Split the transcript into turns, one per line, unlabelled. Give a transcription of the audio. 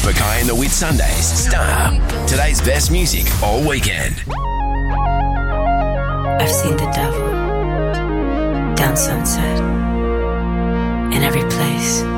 Mackay and the Whit Sundays. Star. Today's best music all weekend.
I've seen the devil down Sunset in every place.